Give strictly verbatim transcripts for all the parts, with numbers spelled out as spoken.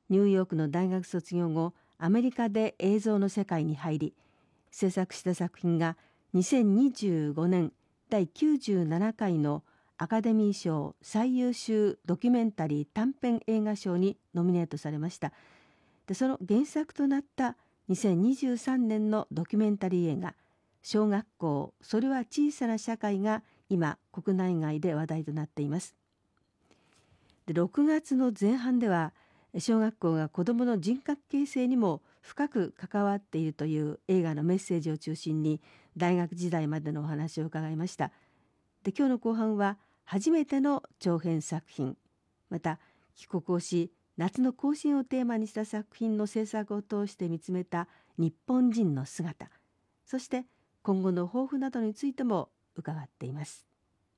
ニューヨークの大学卒業後、アメリカで映像の世界に入り、制作した作品がにせんにじゅうごねんだいきゅうじゅうななかいのアカデミー賞最優秀ドキュメンタリー短編映画賞にノミネートされました。でその原作となったにせんにじゅうさんねんのドキュメンタリー映画小学校それは小さな社会が今国内外で話題となっています。でろくがつの前半では小学校が子どもの人格形成にも深く関わっているという映画のメッセージを中心に大学時代までのお話を伺いました。で今日の後半は初めての長編作品、また帰国をし夏の行進をテーマにした作品の制作を通して見つめた日本人の姿、そして今後の抱負などについても伺っています。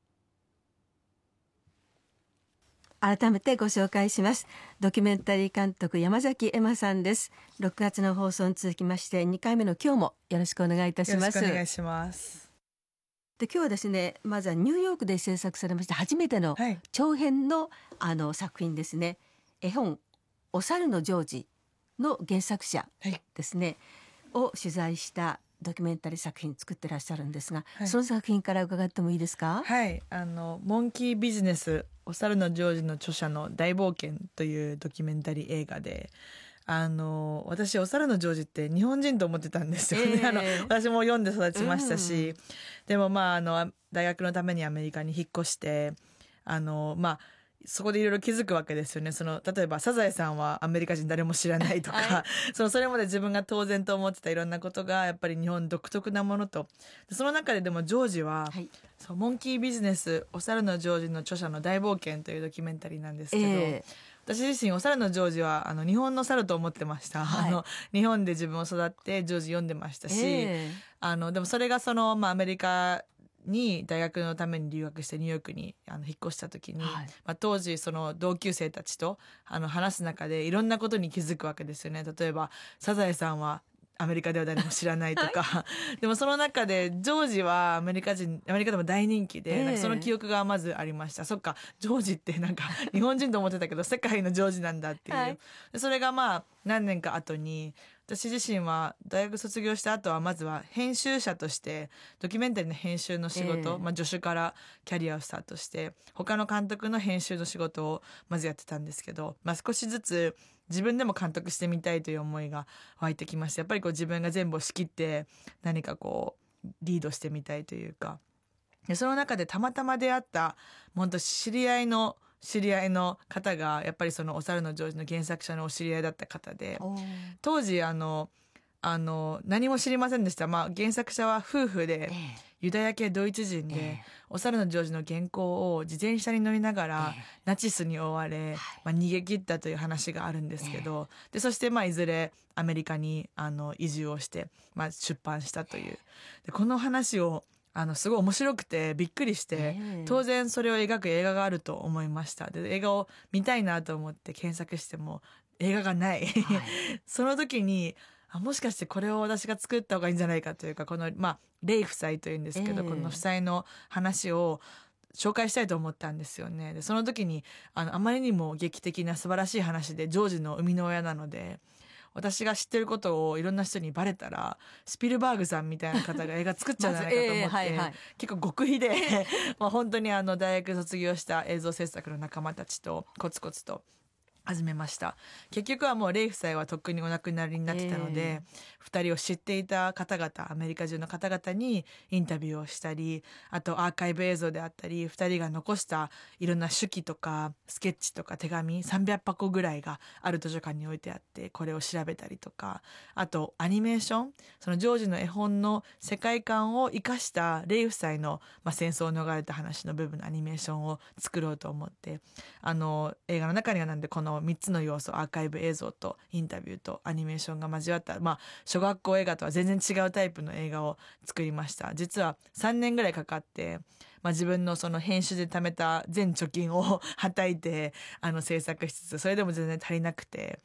改めてご紹介します。ドキュメンタリー監督山崎恵麻さんです。ろくがつの放送に続きましてにかいめの今日もよろしくお願いいたします。 よろしくお願いします。 で今日はですね、まずはニューヨークで制作されました初めての長編の、はい、あの作品ですね。絵本お猿のジョージの原作者ですね、はい、を取材したドキュメンタリー作品作ってらっしゃるんですが、はい、その作品から伺ってもいいですか？ はい、あのモンキービジネスお猿のジョージの著者の大冒険というドキュメンタリー映画で、あの私お猿のジョージって日本人と思ってたんですよね、えー、あの私も読んで育ちましたし、うん、でもまああの大学のためにアメリカに引っ越してあのまあそこでいろいろ気づくわけですよね。その例えばサザエさんはアメリカ人誰も知らないとか、はい、そのそれまで自分が当然と思ってたいろんなことがやっぱり日本独特なものと、その中ででもジョージは、はい、そうモンキービジネスお猿のジョージの著者の大冒険というドキュメンタリーなんですけど、えー、私自身お猿のジョージはあの日本の猿と思ってました、はい、あの日本で自分を育ってジョージ読んでましたし、えー、あのでもそれがその、まあ、アメリカに大学のために留学してニューヨークにあの引っ越した時に、はい、まあ、当時その同級生たちとあの話す中でいろんなことに気づくわけですよね。例えばサザエさんはアメリカでは誰も知らないとか、はい、でもその中でジョージはアメリカ人アメリカでも大人気で、えー、なんかその記憶がまずありました。そっかジョージってなんか日本人と思ってたけど世界のジョージなんだっていう、はい、それがまあ何年か後に私自身は大学卒業した後はまずは編集者としてドキュメンタリーの編集の仕事、えーまあ、助手からキャリアをスタートして他の監督の編集の仕事をまずやってたんですけど、まあ、少しずつ自分でも監督してみたいという思いが湧いてきました。やっぱりこう自分が全部を仕切って何かこうリードしてみたいというか、でその中でたまたま出会った本当知り合いの知り合いの方がやっぱりそのお猿のジョージの原作者のお知り合いだった方で、当時あのあの何も知りませんでした、まあ、原作者は夫婦で、ええ、ユダヤ系ドイツ人で、ええ、お猿のジョージの原稿を自転車に乗りながら、ええ、ナチスに追われ、はい、まあ、逃げ切ったという話があるんですけど、ええ、でそしてまあいずれアメリカにあの移住をして、まあ、出版したという、でこの話をあのすごい面白くてびっくりして、えー、当然それを描く映画があると思いました。で映画を見たいなと思って検索しても映画がない、はい、その時にあもしかしてこれを私が作った方がいいんじゃないかというか、この、まあ、レイ夫妻というんですけど、えー、この夫妻の話を紹介したいと思ったんですよね。でその時にあのあまりにも劇的な素晴らしい話でジョージの生みの親なので、私が知ってることをいろんな人にバレたらスピルバーグさんみたいな方が映画作っちゃうんじゃないかと思って、まず、えーはいはい、結構極秘でまあ本当にあの大学卒業した映像制作の仲間たちとコツコツと始めました。結局はもうレイ夫妻はとっくにお亡くなりになってたので、えー、ふたりを知っていた方々アメリカ中の方々にインタビューをしたり、あとアーカイブ映像であったりふたりが残したいろんな手記とかスケッチとか手紙さんびゃくはこぐらいがある図書館に置いてあって、これを調べたりとか、あとアニメーション、そのジョージの絵本の世界観を生かしたレイ夫妻の、まあ、戦争を逃れた話の部分のアニメーションを作ろうと思って、あの映画の中にはなんでこのみっつの要素、アーカイブ映像とインタビューとアニメーションが交わった、まあ、小学校映画とは全然違うタイプの映画を作りました。実はさんねんぐらいかかって、まあ、自分のその編集で貯めた全貯金をはたいてあの制作しつつ、それでも全然足りなくて、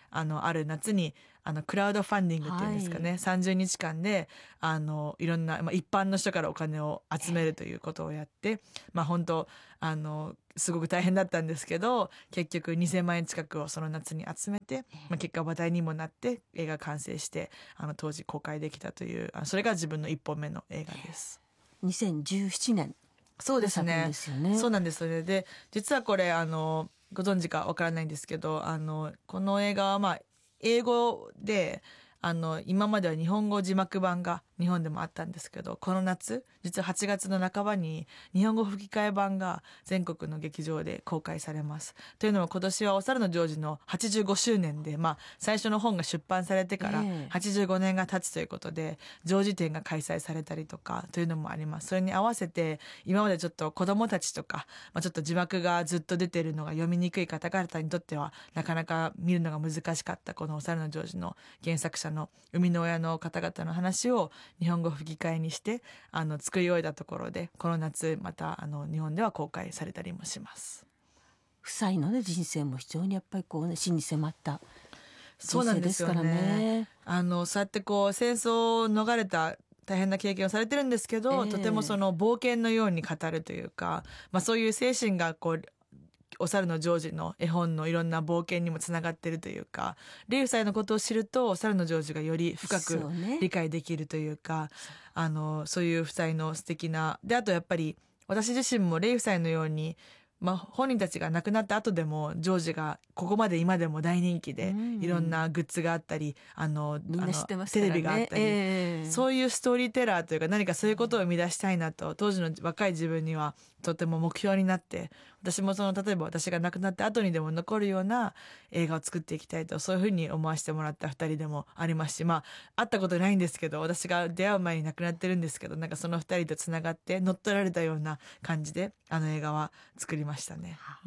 あのある夏にあのクラウドファンディングっていうんですかね、はい、さんじゅうにちかんであのいろんな、まあ、一般の人からお金を集めるということをやって、まあ本当あのすごく大変だったんですけど、結局にせんまんえん近くをその夏に集めて、まあ、結果話題にもなって映画完成してあの当時公開できたという、あそれが自分のいっぽんめの映画です。 にせんじゅうななねんそうですね。 ですよね。 そうなんですよね。で実はこれあのご存知かわからないんですけど、あのこの映画はまあ英語で、あの今までは日本語字幕版が日本でもあったんですけど、この夏実ははちがつの半ばに日本語吹き替え版が全国の劇場で公開されます。というのも今年はお猿のジョージのはちじゅうごしゅうねんで、まあ、最初の本が出版されてからはちじゅうごねんが経つということで、ジョージ展が開催されたりとかというのもあります。それに合わせて今までちょっと子どもたちとか、まあ、ちょっと字幕がずっと出てるのが読みにくい方々にとってはなかなか見るのが難しかったこのお猿のジョージの原作者の生みの親の方々の話を日本語吹き替えにしてあの作り終えたところで、この夏またあの日本では公開されたりもします。 夫妻の、ね、人生も非常にやっぱりこう、ね、死に迫った人生ですからね。そうなんですよね。あのそうやってこう戦争を逃れた大変な経験をされてるんですけど、えー、とてもその冒険のように語るというか、まあ、そういう精神がこうお猿のジョージの絵本のいろんな冒険にもつながっているというか、レイ夫妻のことを知るとお猿のジョージがより深く理解できるというか、そう、ね、あのそういう夫妻の素敵なで、あとやっぱり私自身もレイ夫妻のように、まあ、本人たちが亡くなった後でもジョージがここまで今でも大人気で、うん、いろんなグッズがあったりあのみんな知ってますテからね、 レビがあったり、 えー、 そういうストーリーテラーというか何かそういうことを生み出したいなと当時の若い自分にはとても目標になって、私もその例えば私が亡くなった後にでも残るような映画を作っていきたいと、そういうふうに思わせてもらったふたりでもありますし、まあ会ったことないんですけど、私が出会う前に亡くなってるんですけど、なんかそのふたりとつながって乗っ取られたような感じであの映画は作りましたね。うん、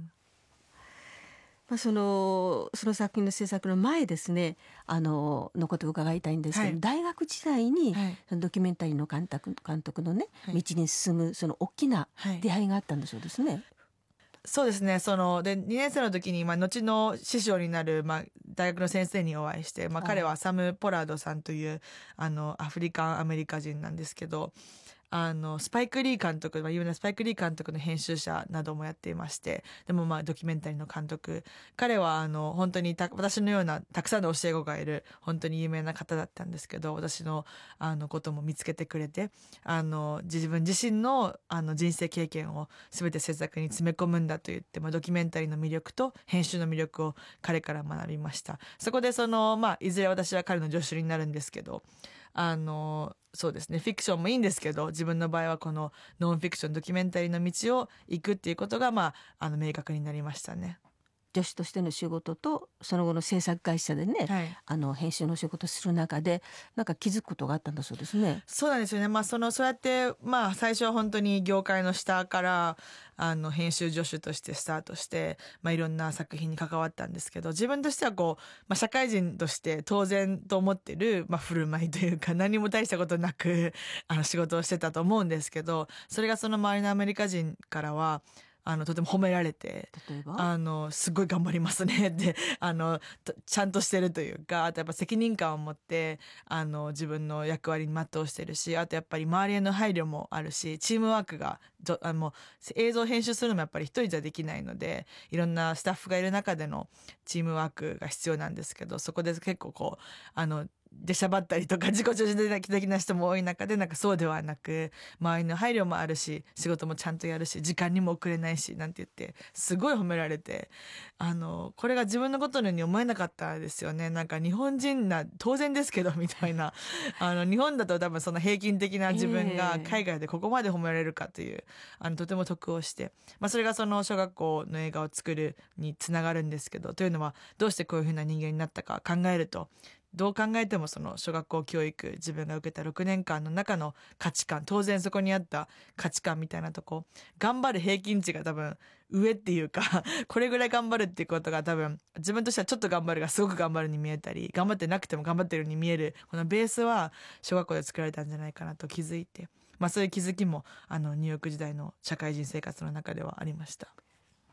まあ、そのその作品の制作の前ですね、あののことを伺いたいんですけど、はい、大学時代に、はい、ドキュメンタリーの監督、監督のね、はい、道に進むその大きな出会いがあったんでそうですね。はい、 そうですね。そのでにねん生の時に、まあ、後の師匠になる、まあ、大学の先生にお会いして、まあ、彼はサム・ポラードさんというあのアフリカンアメリカ人なんですけど、あのスパイク・リー監督、まあ、有名なスパイク・リー監督の編集者などもやっていまして、でもまあドキュメンタリーの監督、彼はあの本当にた私のようなたくさんの教え子がいる本当に有名な方だったんですけど、私のあのことも見つけてくれて、あの自分自身のあの人生経験を全て制作に詰め込むんだと言って、まあ、ドキュメンタリーの魅力と編集の魅力を彼から学びました。そこでその、まあ、いずれ私は彼の助手になるんですけど、あのそうですね、フィクションもいいんですけど、自分の場合はこのノンフィクションドキュメンタリーの道を行くっていうことが、まあ、あの明確になりましたね。 助手としての仕事とその後の制作会社でね、はい、あの編集の仕事する中でなんか気づくことがあったんだそうですね。 そうなんですよね。まあ、そのそうやって、まあ、最初は本当に業界の下からあの編集助手としてスタートして、まあ、いろんな作品に関わったんですけど、自分としてはこう、まあ、社会人として当然と思ってる、まあ、振る舞いというか何も大したことなくあの仕事をしてたと思うんですけど、それがその周りのアメリカ人からはあのとても褒められて、 例えばあのすごい頑張りますねってあのちゃんとしてるというか、あとやっぱ責任感を持ってあの自分の役割に全うしてるし、あとやっぱり周りへの配慮もあるし、チームワークがあの映像編集するのもやっぱり一人じゃできないので、いろんなスタッフがいる中でのチームワークが必要なんですけど、そこで結構こうあの出しゃばったりとか自己中心的な人も多い中で、なんかそうではなく周りの配慮もあるし、仕事もちゃんとやるし、時間にも遅れないしなんて言ってすごい褒められて、あのこれが自分のことのように思えなかったですよね。なんか日本人な当然ですけどみたいなあの日本だと多分その平均的な自分が海外でここまで褒められるかという、あのとても得をして、まあ、それがその小学校の映画を作るにつながるんですけど、というのはどうしてこういうふうな人間になったか考えると、どう考えてもその小学校教育、自分が受けたろくねんかんの中の価値観、当然そこにあった価値観みたいなとこ、頑張る平均値が多分上っていうかこれぐらい頑張るっていうことが多分自分としてはちょっと頑張るがすごく頑張るに見えたり、頑張ってなくても頑張ってるように見えるこのベースは小学校で作られたんじゃないかなと気づいて、まあそういう気づきもあのニューヨーク時代の社会人生活の中ではありました。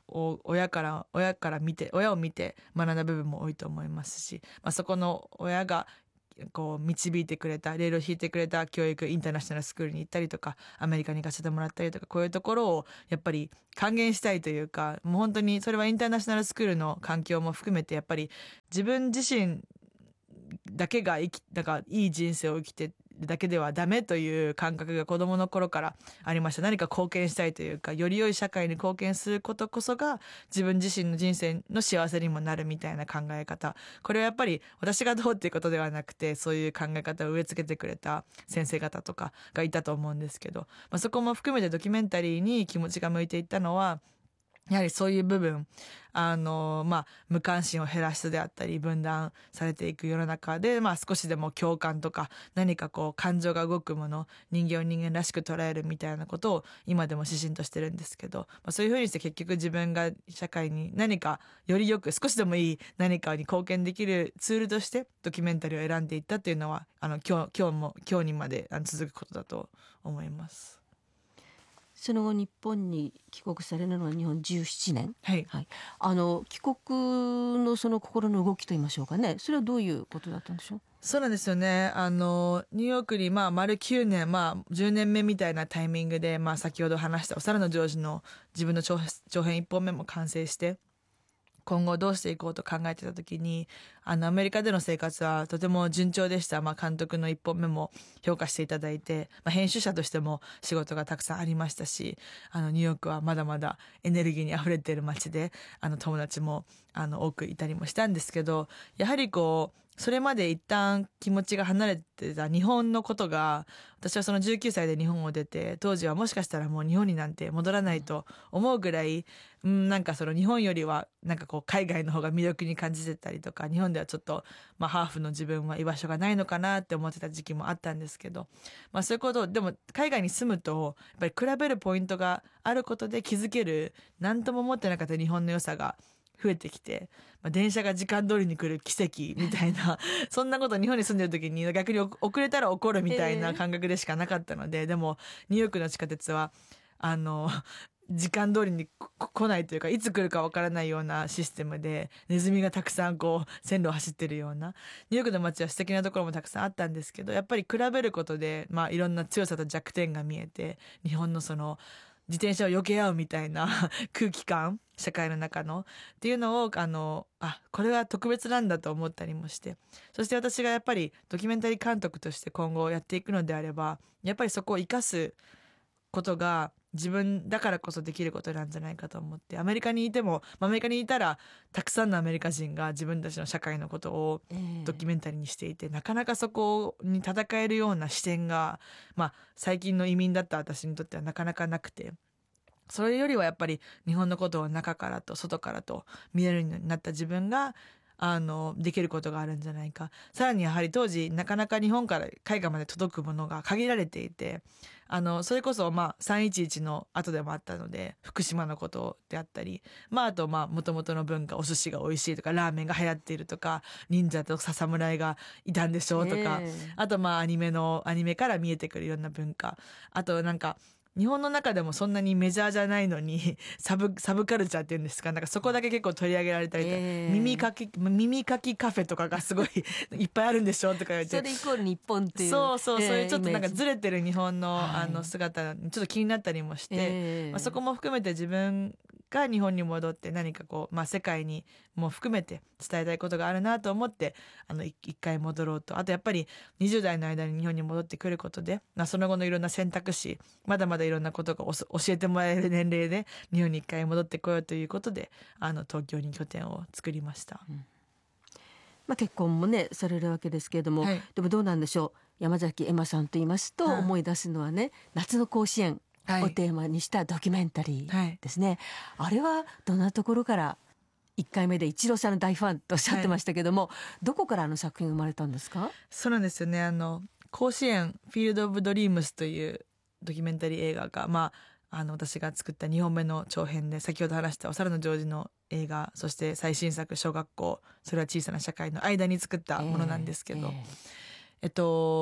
お親から親から見て親を見て学んだ部分も多いと思いますし、まあ、そこの親がこう導いてくれたレールを引いてくれた教育インターナショナルスクールに行ったりとかアメリカに行かせてもらったりとか、こういうところをやっぱり還元したいというか、もう本当にそれはインターナショナルスクールの環境も含めてやっぱり自分自身だけが生きだからいい人生を生きてだけではダメという感覚が子どもの頃からありました。何か貢献したいというか、より良い社会に貢献することこそが自分自身の人生の幸せにもなるみたいな考え方、これはやっぱり私がどうっていうことではなくて、そういう考え方を植え付けてくれた先生方とかがいたと思うんですけど、まあ、そこも含めてドキュメンタリーに気持ちが向いていったのは、やはりそういう部分、あのまあ、無関心を減らすであったり分断されていく世の中で、まあ、少しでも共感とか何かこう感情が動くもの、人間を人間らしく捉えるみたいなことを今でも指針としてるんですけど、まあ、そういうふうにして結局自分が社会に何かよりよく少しでもいい何かに貢献できるツールとしてドキュメンタリーを選んでいったっていうのは、あの今日、今日も今日にまで続くことだと思います。 その後日本に帰国されるのは日本じゅうななねん、 はいはい、あの帰国のその心の動きといいましょうかね、それはどういうことだったんでしょう。 そうなんですよね。あのニューヨークにまあ丸きゅうねん、まあ、じゅうねんめみたいなタイミングで、まあ、先ほど話したお猿のジョージの自分の長長編いっぽんめも完成して、今後どうしていこうと考えてた時に、あのアメリカでの生活はとても順調でした。まあ、監督のいっぽんめも評価していただいて、まあ、編集者としても仕事がたくさんありましたし、あのニューヨークはまだまだエネルギーにあふれている街で、あの友達もあの多くいたりもしたんですけど、やはりこうそれまで一旦気持ちが離れてた日本のことが、私はそのじゅうきゅうさいで日本を出て、当時はもしかしたらもう日本になんて戻らないと思うぐらい、うん、なんかその日本よりはなんかこう海外の方が魅力に感じてたりとか、日本ではちょっと、まあ、ハーフの自分は居場所がないのかなって思ってた時期もあったんですけど、まあ、そういうことをでも海外に住むとやっぱり比べるポイントがあることで気づける、何とも思ってなかった日本の良さが増えてきて、まあ、電車が時間通りに来る奇跡みたいなそんなこと日本に住んでる時に逆に遅れたら怒るみたいな感覚でしかなかったので、えー、でもニューヨークの地下鉄はあの時間通りに来ないというか、いつ来るかわからないようなシステムで、ネズミがたくさんこう線路を走ってるようなニューヨークの街は素敵なところもたくさんあったんですけど、やっぱり比べることで、まあ、いろんな強さと弱点が見えて、日本のその自転車を避け合うみたいな空気感、社会の中のっていうのをあのあこれは特別なんだと思ったりもして、そして私がやっぱりドキュメンタリー監督として今後やっていくのであれば、やっぱりそこを生かすことが自分だからこそできることなんじゃないかと思って、アメリカにいてもアメリカにいたらたくさんのアメリカ人が自分たちの社会のことをドキュメンタリーにしていて、えー、なかなかそこに戦えるような視点が、まあ、最近の移民だった私にとってはなかなかなくて、それよりはやっぱり日本のことを中からと外からと見えるようになった自分があのできることがあるんじゃないか。さらにやはり当時なかなか日本から海外まで届くものが限られていて、あのそれこそまあさんいちいちの後でもあったので、福島のことであったり、まああとまあ元々の文化、お寿司が美味しいとかラーメンが流行っているとか、忍者とさ侍がいたんでしょうとか、 えー、 あとまあアニメのアニメから見えてくるいろんな文化、あとなんか日本の中でもそんなにメジャーじゃないのにサブ、サブカルチャーっていうんですか、なんかそこだけ結構取り上げられたりとか、えー、耳かき耳かきカフェとかがすごいいっぱいあるんでしょとか言って、 それイコール日本っていう、 そうそう、えー、そういうちょっとなんかイメージずれてる日本の、 はい、 あの姿にちょっと気になったりもして、 えーまあ、そこも含めて自分が日本に戻って何かこう、まあ、世界にも含めて伝えたいことがあるなと思って、あの一回戻ろうと。あとやっぱりにじゅう代の間に日本に戻ってくることで、まあ、その後のいろんな選択肢、まだまだいろんなことが教えてもらえる年齢で日本に一回戻ってこようということで、あの東京に拠点を作りました、うん。 まあ、結婚もねされるわけですけれども、はい、でもどうなんでしょう、山崎エマさんと言いますと思い出すのはね、はい、夏の甲子園をテーマにしたドキュメンタリーですね、はい、あれはどんなところから、いっかいめでイチローさんの大ファンとおっしゃってましたけども、はい、どこからあの作品生まれたんですか？ そうなんですよね、あの甲子園フィールドオブドリームスというドキュメンタリー映画が、まあ、あの私が作ったにほんめの長編で、先ほど話したお猿のジョージの映画、そして最新作小学校それは小さな社会の間に作ったものなんですけど、えーえー、えっと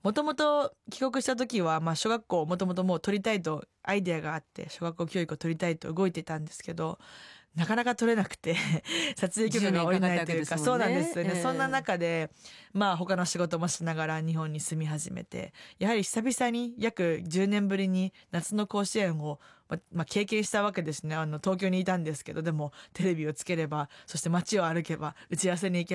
もともと帰国した時は、まあ、小学校をもともともう取りたいとアイデアがあって小学校教育を取りたいと動いてたんですけど、なかなか取れなくて撮影許可が下りないというか、そうなんですよね、えー、そんな中でまあ他の仕事もしながら日本に住み始めて、やはり久々に約じゅうねんぶりに夏の甲子園をままあ、経験したわけですね。あの東京にいたんですけど、でもテレビをつければ、そして街を歩けば打ち合わせに行け